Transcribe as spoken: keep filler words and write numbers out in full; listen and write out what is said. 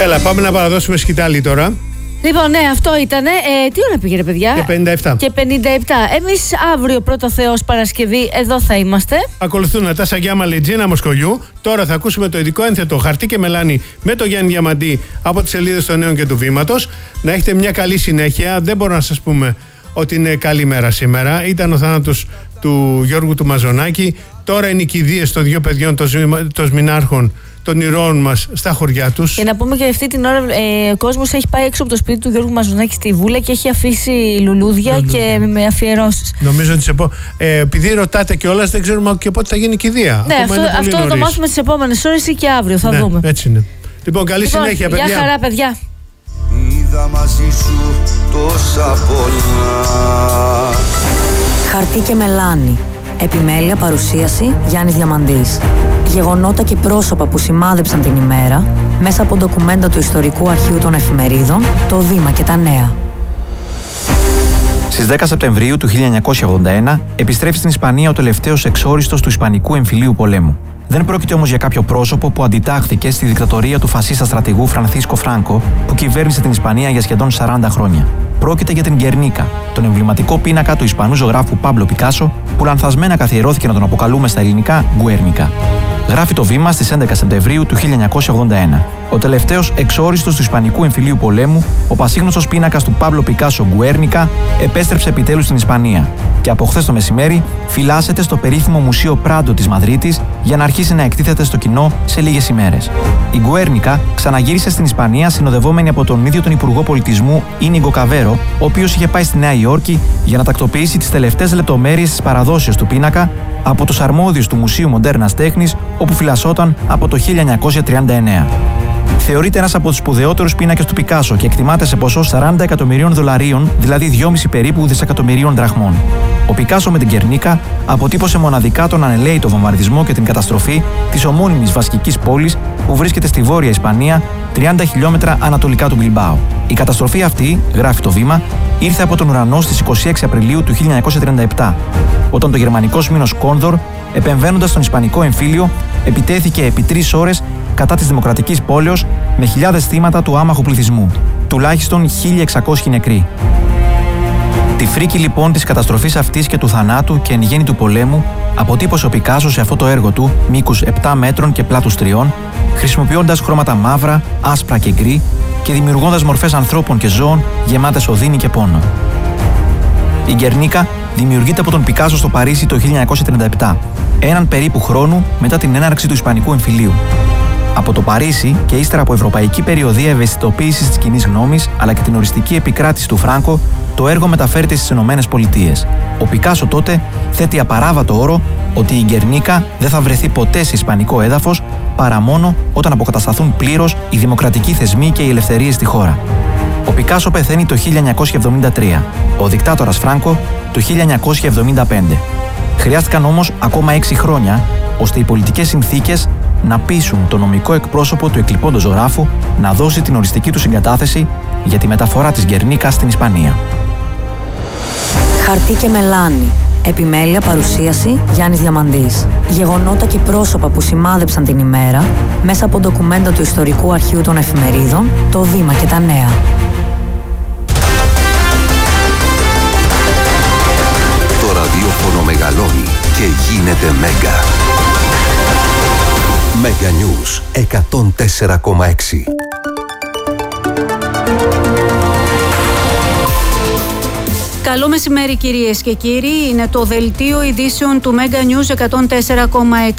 Έλα, πάμε να παραδώσουμε σκητάλη τώρα. Λοιπόν, ναι, αυτό ήτανε. Ε, τι ώρα πήγε, ρε παιδιά? Και πενήντα επτά. Και πενήντα επτά. Εμείς αύριο, πρώτο Θεός, Παρασκευή, εδώ θα είμαστε. Ακολουθούν Νατάσα Γκιάμα, Τζίνα Μοσκογιού. Τώρα θα ακούσουμε το ειδικό ένθετο Χαρτί και Μελάνη με τον Γιάννη Διαμαντή από τις σελίδες των Νέων και του Βήματος. Να έχετε μια καλή συνέχεια. Δεν μπορώ να σας πούμε ότι είναι καλή μέρα σήμερα. Ήταν ο θάνατος του Γιώργου του Μαζονάκη. Τώρα είναι οι κηδείες των δύο παιδιών των Σμινάρχων, των ηρώων μας στα χωριά τους. Και να πούμε και αυτή την ώρα ε, ο κόσμος έχει πάει έξω από το σπίτι του Γιώργου Μαζονάκη στη Βούλα και έχει αφήσει λουλούδια Λουλούδια. και με αφιερώσεις. Νομίζω ότι σε επό... ε, επειδή ρωτάτε κιόλας, δεν ξέρουμε και πότε θα γίνει η κηδεία. Ναι, αυτό, αυτό θα το μάθουμε τις επόμενες ώρες ή και αύριο θα ναι, δούμε. Έτσι είναι. Λοιπόν, καλή λοιπόν, συνέχεια, παιδιά. Γεια χαρά, παιδιά. Είδα μαζί σου τόσα πολλά. Χαρτί και Μελάνη. Επιμέλεια, παρουσίαση Γιάννης Διαμαντής. Γεγονότα και πρόσωπα που σημάδεψαν την ημέρα μέσα από ντοκουμέντα του Ιστορικού Αρχείου των Εφημερίδων, το Βήμα και τα Νέα. Στις δέκα Σεπτεμβρίου του χίλια εννιακόσια ογδόντα ένα επιστρέφει στην Ισπανία ο τελευταίος εξόριστος του Ισπανικού Εμφυλίου Πολέμου. Δεν πρόκειται όμως για κάποιο πρόσωπο που αντιτάχθηκε στη δικτατορία του φασίστα στρατηγού Φρανσίσκο Φράνκο, που κυβέρνησε την Ισπανία για σχεδόν σαράντα χρόνια. Πρόκειται για την Γκερνίκα, τον εμβληματικό πίνακα του Ισπανού ζωγράφου Πάμπλο Πικάσο, που λανθασμένα καθιερώθηκε να τον αποκαλούμε στα ελληνικά Γκουέρνικα. Γράφει το Βήμα στις έντεκα Σεπτεμβρίου του χίλια εννιακόσια ογδόντα ένα. Ο τελευταίος εξόριστος του Ισπανικού Εμφυλίου Πολέμου, ο πασίγνωστος πίνακας του Πάμπλο Πικάσο Γκουέρνικα, επέστρεψε επιτέλους στην Ισπανία και από χθες το μεσημέρι φυλάσσεται στο περίφημο Μουσείο Πράντο της Μαδρίτης για να αρχίσει να εκτίθεται στο κοινό σε λίγες ημέρες. Η Γκουέρνικα ξαναγύρισε στην Ισπανία συνοδευόμενη από τον ίδιο τον Υπουργό Πολιτισμού Ίνιγκο Καβέρο, ο οποίος είχε πάει στη Νέα Υόρκη για να τακτοποιήσει τις τελευταίες λεπτομέρειες της παραδόσεως του πίνακα από τους αρμόδιους του Μουσείου Μοντέρνας Τέχνης, όπου φυλασσόταν από το χίλια εννιακόσια τριάντα εννέα. Θεωρείται ένας από τους σπουδαιότερους πίνακες του Πικάσο και εκτιμάται σε ποσό σαράντα εκατομμυρίων δολαρίων, δηλαδή δυόμισι περίπου δισεκατομμυρίων δραχμών. Ο Πικάσο με την Γκερνίκα αποτύπωσε μοναδικά τον ανελαίητο βομβαρδισμό και την καταστροφή της ομώνυμης βασικής πόλης που βρίσκεται στη Βόρεια Ισπανία, τριάντα χιλιόμετρα ανατολικά του Μπιλμπάο. Η καταστροφή αυτή, γράφει το Βήμα, ήρθε από τον ουρανό στις είκοσι έξι Απριλίου του χίλια εννιακόσια τριάντα επτά, όταν το γερμανικό σμήνος Κόνδορ, επεμβαίνοντας στον Ισπανικό εμφύλιο, επιτέθηκε επί τρεις ώρες κατά της δημοκρατικής πόλεως με χιλιάδες θύματα του άμαχου πληθυσμού, τουλάχιστον χίλια εξακόσιοι νεκροί. Τη φρίκη λοιπόν της καταστροφής αυτής και του θανάτου και εν γέννη του πολέμου αποτύπωσε ο Πικάσο σε αυτό το έργο του μήκους επτά μέτρων και πλάτους τριών, χρησιμοποιώντας χρώματα μαύρα, άσπρα και γκρι και δημιουργώντας μορφές ανθρώπων και ζώων γεμάτες οδύνη και πόνο. Η Γκερνίκα δημιουργείται από τον Πικάσο στο Παρίσι το χίλια εννιακόσια τριάντα επτά, έναν περίπου χρόνο μετά την έναρξη του Ισπανικού Εμφυλίου. Από το Παρίσι και ύστερα από ευρωπαϊκή περιοδεία ευαισθητοποίησης της κοινής γνώμης αλλά και την οριστική επικράτηση του Φράνκο, το έργο μεταφέρεται στις Ηνωμένες Πολιτείες. Ο Πικάσο τότε θέτει απαράβατο όρο ότι η Γκερνίκα δεν θα βρεθεί ποτέ σε ισπανικό έδαφος παρά μόνο όταν αποκατασταθούν πλήρως οι δημοκρατικοί θεσμοί και οι ελευθερίες στη χώρα. Ο Πικάσο πεθαίνει το χίλια εννιακόσια εβδομήντα τρία, ο δικτάτορας Φράνκο το χίλια εννιακόσια εβδομήντα πέντε. Χρειάστηκαν όμως ακόμα έξι χρόνια ώστε οι πολιτικές συνθήκες να πείσουν τον νομικό εκπρόσωπο του εκλειπώντος ζωγράφου να δώσει την οριστική του συγκατάθεση για τη μεταφορά της Γκερνίκα στην Ισπανία. Χαρτί και Μελάνη. Επιμέλεια, παρουσίαση Γιάννης Διαμαντής. Γεγονότα και πρόσωπα που σημάδεψαν την ημέρα μέσα από ντοκουμέντα του Ιστορικού Αρχείου των Εφημερίδων, το Βήμα και τα Νέα. Το ραδιόφωνο μεγαλώνει και γίνεται μέγα. Μέγα News εκατόν τέσσερα κόμμα έξι. Καλό μεσημέρι κυρίες και κύριοι, είναι το δελτίο ειδήσεων του Μέγα News εκατόν τέσσερα κόμμα έξι.